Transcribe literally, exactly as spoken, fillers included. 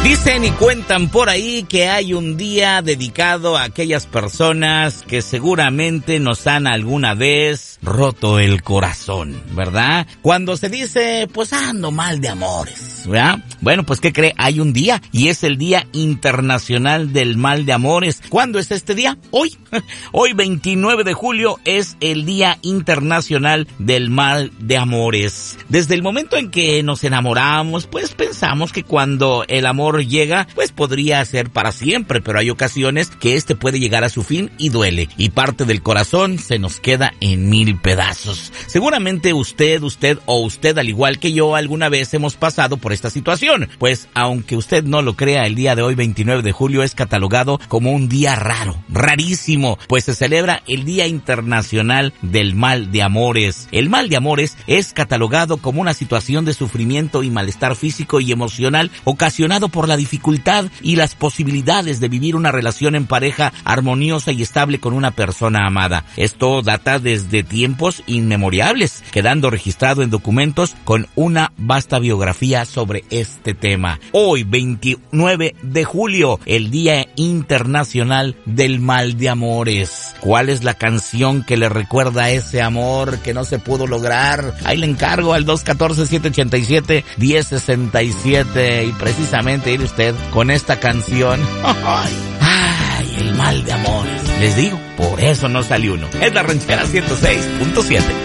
Dicen y cuentan por ahí que hay un día dedicado a aquellas personas que seguramente nos han alguna vez roto el corazón, ¿verdad? Cuando se dice, pues ando mal de amores, ¿verdad? Bueno, pues ¿qué cree? Hay un día y es el Día Internacional del Mal de Amores. ¿Cuándo es este día? Hoy. Hoy veintinueve de julio es el Día Internacional del Mal de Amores. Desde el momento en que nos enamoramos, pues pensamos que cuando el amor llega, pues podría ser para siempre, pero hay ocasiones que este puede llegar a su fin y duele, y parte del corazón se nos queda en mil pedazos. Seguramente usted, usted o usted, al igual que yo, alguna vez hemos pasado por esta situación, pues aunque usted no lo crea, el día de hoy, veintinueve de julio, es catalogado como un día raro, rarísimo, pues se celebra el Día Internacional del Mal de Amores. El mal de amores es catalogado como una situación de sufrimiento y malestar físico y emocional ocasionado por la dificultad y las posibilidades de vivir una relación en pareja armoniosa y estable con una persona amada. Esto data desde tiempos inmemoriales, quedando registrado en documentos con una vasta biografía sobre este tema. Hoy, veintinueve de julio, el Día Internacional del Mal de Amores. ¿Cuál es la canción que le recuerda a ese amor que no se pudo lograr? Ahí le encargo al dos uno cuatro, siete ocho siete, uno cero seis siete, y precisamente ir usted con esta canción. Ay, ay, el mal de amores. Les digo, por eso no salió uno. Es la Ranchera ciento seis punto siete.